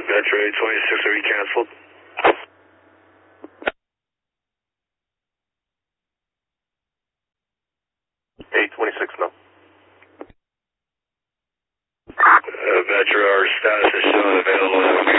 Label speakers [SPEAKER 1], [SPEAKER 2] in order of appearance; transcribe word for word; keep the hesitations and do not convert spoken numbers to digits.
[SPEAKER 1] Metro eight twenty-six, are you canceled? eight twenty-six, no. Uh, Metro, our status is showing available.